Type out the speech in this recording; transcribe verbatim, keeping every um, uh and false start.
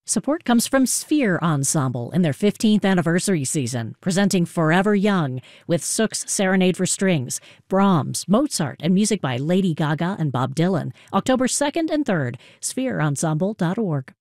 Support comes from Sphere Ensemble in their fifteenth anniversary season, presenting Forever Young with Sook's Serenade for Strings, Brahms, Mozart, and music by Lady Gaga and Bob Dylan, October second and third, sphere ensemble dot org.